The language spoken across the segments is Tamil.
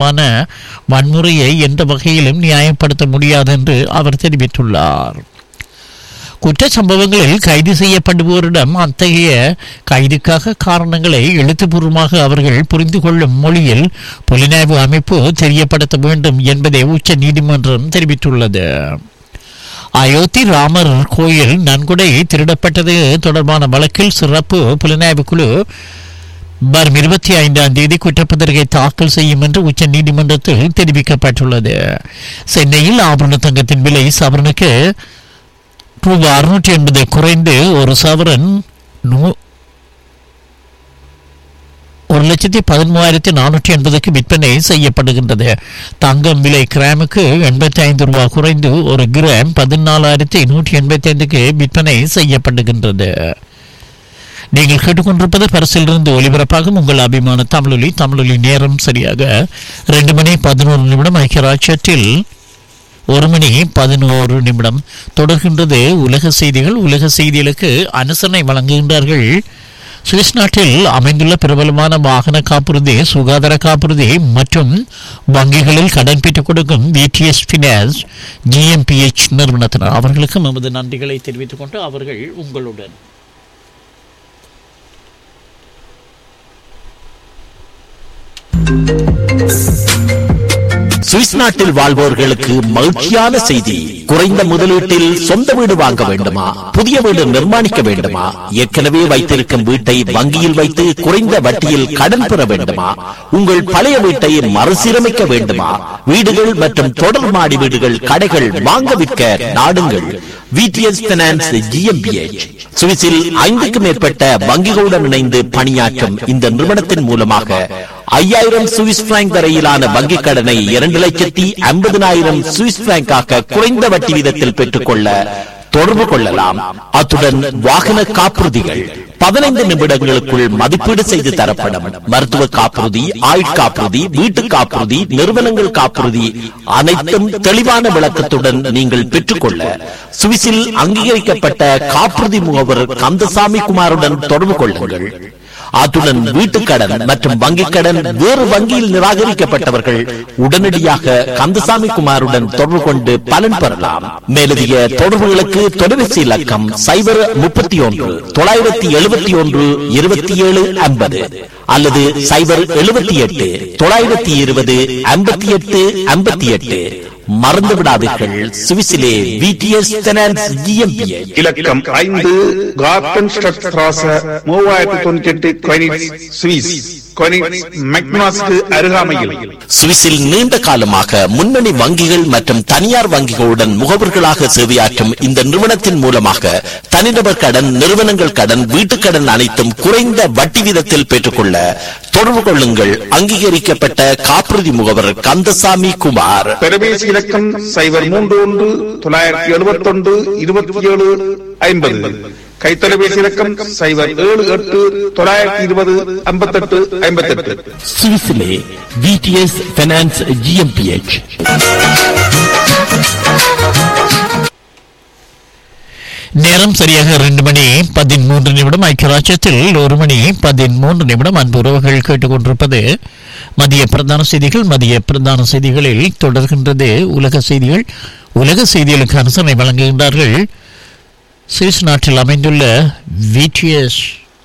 மீதான வன்முறையை எந்த வகையிலும் நியாயப்படுத்த முடியாது என்று அவர் தெரிவித்துள்ளார். குற்ற சம்பவங்களில் கைது செய்யப்படுவோரிடம் அத்தகைய கைதுக்காக காரணங்களை எழுத்துப்பூர்வமாக அவர்கள் புரிந்து கொள்ளும் மொழியில் புலனாய்வு அமைப்பு தெரியப்படுத்த வேண்டும் என்பதை உச்ச நீதிமன்றம் தெரிவித்துள்ளது. அயோத்தி ராமர் கோயில் நன்கொடை திருடப்பட்டது தொடர்பான வழக்கில் சிறப்பு புலனாய்வு குழு வரும் 25ஆம் தேதி குற்றப்பத்திரிகை தாக்கல் செய்யும் என்று உச்ச நீதிமன்றத்தில் தெரிவிக்கப்பட்டுள்ளது. சென்னையில் ஆபரண தங்கத்தின் விலை சவரனுக்கு ரூபாய் 680 குறைந்து ஒரு சவரன் 1,13,480க்கு விற்பனை செய்யப்படுகின்றது. தங்கம் விலை கிராமுக்கு 85 ரூபாய் குறைந்து ஒரு கிராம் 14,185க்கு விற்பனை செய்யப்படுகின்றது. நீங்கள் கேட்டுக்கொண்டிருப்பது பரிசிலிருந்து ஒலிபரப்பாகும் உங்கள் அபிமான தமிழொலி நேரம் சரியாக 2:11 ஐக்கிய ராஜ்யத்தில் 1:11 தொடர்கின்றது. உலக செய்திகள். உலக செய்திகளுக்கு அனுசரணை வழங்குகின்றார்கள் சுவிஸ் நாட்டில் அமைந்துள்ள பிரபலமான வாகன காப்புறுதி, சுகாதார காப்புறுதி மற்றும் வங்கிகளில் கடன் பெற்றுக் கொடுக்கும் விடிஎஸ் ஃபினான்ஸ் GmbH நிறுவனத்தினர். அவர்களுக்கு நமது நன்றிகளை தெரிவித்துக் கொண்டு அவர்கள் உங்களுடன். சுவிஸ் நாட்டில் வாழ்வோர்களுக்கு மகிழ்ச்சியான செய்தி. குறைந்த முதலீட்டில் சொந்த வீடு வாங்க வேண்டுமா? புதிய வீடு நிர்மாணிக்க வேண்டுமா? ஏற்கனவே வைத்திருக்கும் வீட்டை வங்கியில் வைத்து குறைந்த வட்டியில் கடன் பெற வேண்டுமா? உங்கள் பழைய வீட்டை மறுசீரமைக்க வேண்டுமா? வீடுகள் மற்றும் தொடர் மாடி வீடுகள், கடைகள் வாங்க விற்க நாடுங்கள் விடிஎஸ் ஃபினான்ஸ் GmbH. சுவிஸில் 5க்கும் மேற்பட்ட வங்கிகளுடன் இணைந்து பணியாற்றும் இந்த நிறுவனத்தின் மூலமாக 5,000 சுவிஸ் பிராங்க் வரையிலான வங்கிக் கடனை 2,50,000 சுவிஸ் பிராங்காக குறைந்த வட்டி வீதத்தில் பெற்றுக்கொள்ள தொடர்பு கொள்ளலாம். அத்துடன் வாகன காப்புறுதிகள் 15 நிமிடங்களுக்குள் மதிப்பீடு செய்து தரப்படும். மருத்துவ காப்புறுதி, ஆயுட்காப்புறுதி, வீட்டு காப்புறுதி, நிறுவனங்கள் காப்புறுதி அனைத்தும் தெளிவான விளக்கத்துடன் நீங்கள் பெற்றுக்கொள்ள சுவிஸில் அங்கீகரிக்கப்பட்ட காப்புறுதி முகவர் கந்தசாமி குமாருடன் தொடர்பு கொள்ளுங்கள். அத்துடன் வீட்டுக்கடன் மற்றும் வங்கிக் கடன் வேறு வங்கியில் நிராகரிக்கப்பட்டவர்கள் உடனடியாக கந்தசாமி குமாருடன் தொடர்பு கொண்டு பலன் பெறலாம். மேலதிக தொடர்புகளுக்கு தொலைபேசி இலக்கம் 031-971-2750 அல்லது 078-920-58-58. மறந்து விடாதீர்கள், சுவிஸிலே விடிஎஸ் ஃபினான்ஸ் GmbH. இலக்கம் 5 கார்டன் ஸ்ட்ராச 3098 கொனிட்ஸ் சுவிஸ். கொனிட்ஸ் மெக்னாஸ்க்கு அருகாமையில். சுவிஸில் நீண்ட காலமாக முன்னணி வங்கிகள் மற்றும் தனியார் வங்கிகளுடன் முகவர்களாக சேவையாற்றும் இந்த நிறுவனத்தின் மூலமாக தனிநபர் கடன், நிறுவனங்கள் கடன், வீட்டுக்கடன் அனைத்தும் குறைந்த வட்டி வீதத்தில் பெற்றுக்கொள்ள தொடர்பு கொள்ளுங்கள். அங்கீகரிக்கப்பட்ட காப்புறுதி முகவர் கந்தசாமி குமார். தொலைபேசி இலக்கம் 031-971-2750. கைத்தொலைபேசி இலக்கம் 078-920-58-58. சுவிஸிலே விடிஎஸ் ஃபினான்ஸ் GmbH. நேரம் சரியாக 2:13 ஐக்கிய ராஜ்யத்தில் 1:13. அன்பு உறவுகள் கேட்டுக்கொண்டிருப்பது மதிய பிரதான செய்திகள். மதிய பிரதான செய்திகளில் தொடர்கின்றது உலக செய்திகள். உலக செய்திகளுக்கு அனுசரணை வழங்குகின்றார்கள் சுவிஸ் நாட்டில் அமைந்துள்ள விடிஎஸ்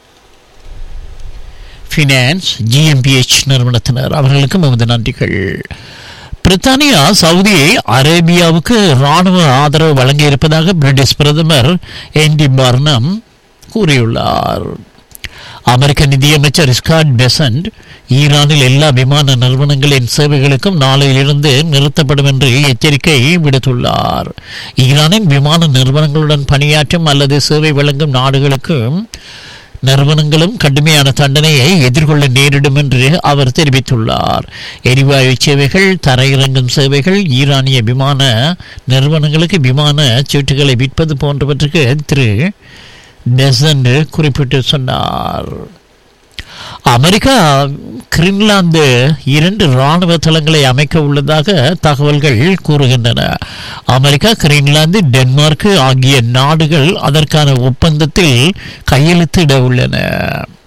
ஃபினான்ஸ் GmbH நிறுவனத்தினர். அவர்களுக்கு நமது நன்றிகள். பிரித்தானியா சவுதி அரேபியாவுக்கு இராணுவ ஆதரவு வழங்க இருப்பதாக பிரிட்டிஷ் பிரதமர் ஆண்டி பர்னம் கூறியுள்ளார். அமெரிக்க நிதியமைச்சர் ஸ்காட் பெசன்ட் ஈரானில் எல்லா விமான நிறுவனங்களின் சேவைகளுக்கும் நாளையிலிருந்து நிறுத்தப்படும் என்று எச்சரிக்கை விடுத்துள்ளார். ஈரானின் விமான நிறுவனங்களுடன் பணியாற்றும் அல்லது சேவை வழங்கும் நாடுகளுக்கும் நிறுவனங்களும் கடுமையான தண்டனையை எதிர்கொள்ள நேரிடும் என்று அவர் தெரிவித்துள்ளார். எரிவாயு சேவைகள், தரையிறங்கும் சேவைகள், ஈரானிய விமான நிறுவனங்களுக்கு விமான சீட்டுகளை விற்பது போன்றவற்றுக்கு திரு பெசன்ட் குறிப்பிட்டு சொன்னார். அமெரிக்கா கிரீன்லாந்து 2 இராணுவ தளங்களை அமைக்க உள்ளதாக தகவல்கள் கூறுகின்றன. அமெரிக்கா, கிரீன்லாந்து, டென்மார்க் ஆகிய நாடுகள் அதற்கான ஒப்பந்தத்தில் கையெழுத்திட உள்ளன.